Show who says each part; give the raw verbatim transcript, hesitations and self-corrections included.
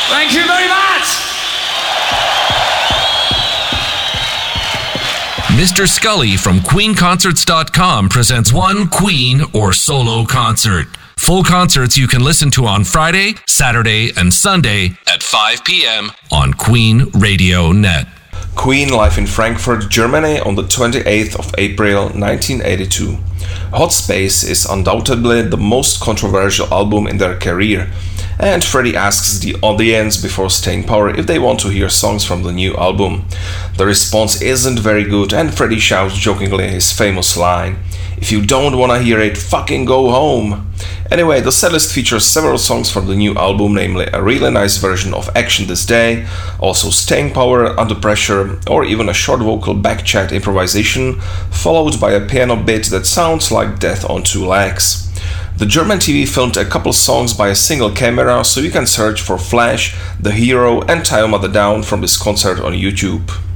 Speaker 1: Thank you very much!
Speaker 2: Mister Scully from Queen Concerts dot com presents one Queen or solo concert. Full concerts you can listen to on Friday, Saturday, and Sunday at five p.m. on Queen Radio Net.
Speaker 3: Queen live in Frankfurt, Germany on the twenty-eighth of April nineteen eighty-two. Hot Space is undoubtedly the most controversial album in their career, and Freddie asks the audience before Staying Power if they want to hear songs from the new album. The response isn't very good, and Freddie shouts jokingly his famous line, "If you don't wanna hear it, fucking go home." Anyway, the setlist features several songs from the new album, namely a really nice version of Action This Day, also Staying Power, Under Pressure, or even a short vocal backchat improvisation, followed by a piano bit that sounds like Death on Two Legs. The German T V filmed a couple songs by a single camera, so you can search for Flash, The Hero, and Tie Your Mother Down from this concert on YouTube.